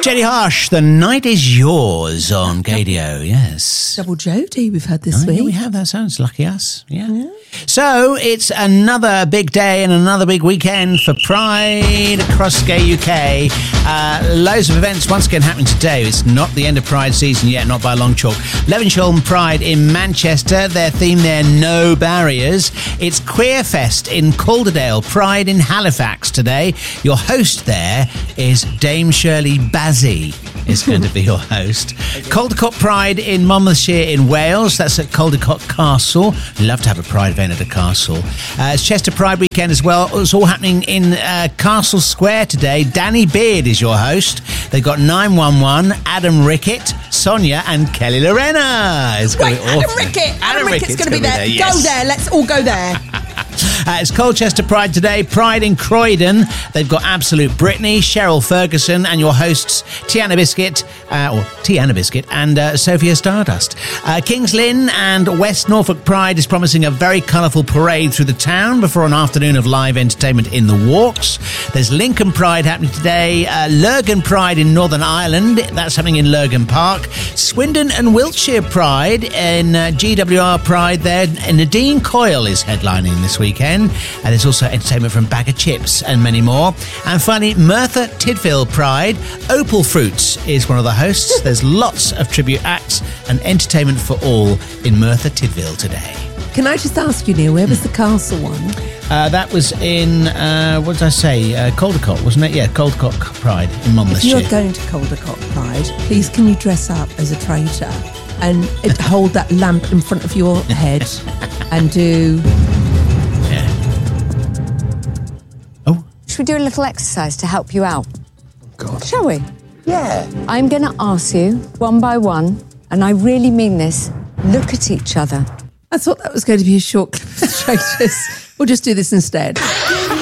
Jenny Harsh, The Night Is Yours on Gadio, yes. Double Jodie we've had this week. Yeah, we have. That sounds lucky us. Yeah. So it's another big day and another big weekend for Pride across Gay UK. Loads of events once again happening today. It's not the end of Pride season yet, not by a long chalk. Levenshulme Pride in Manchester. Their theme there, No Barriers. It's Queerfest in Calderdale. Pride in Halifax today. Your host there is Dame Shirley Bazzi. Is going to be your host. Caldecott Pride in Monmouthshire in Wales. That's at Caldecott Castle. Love to have a Pride event at a castle. It's Chester Pride weekend as well. It's all happening in Castle Square today. Danny Beard is your host. They've got 911, Adam Rickett, Sonia, and Kelly Lorena. It's going to be awesome. Adam Rickett's going to be there. Yes. Go there. Let's all go there. It's Colchester Pride today. Pride in Croydon. They've got Absolute Brittany, Cheryl Ferguson, and your hosts Tiana Biscuit, and Sophia Stardust. Kings Lynn and West Norfolk Pride is promising a very colourful parade through the town before an afternoon of live entertainment in the walks. There's Lincoln Pride happening today. Lurgan Pride in Northern Ireland. That's happening in Lurgan Park. Swindon and Wiltshire Pride in GWR Pride there. And Nadine Coyle is headlining this weekend. And there's also entertainment from Bag of Chips and many more. And finally, Merthyr Tydfil Pride. Opal Fruits is one of the hosts. There's lots of tribute acts and entertainment for all in Merthyr Tydfil today. Can I just ask you, Neil, where was the castle one? That was in, what did I say? Caldecott, wasn't it? Yeah, Caldecott Pride in Monmouthshire. If you're going to Caldecott Pride, please can you dress up as a traitor and hold that lamp in front of your head and do... Should we do a little exercise to help you out? God. Shall we? Yeah. I'm going to ask you, one by one, and I really mean this, look at each other. I thought that was going to be a short clip of traitors. We'll just do this instead.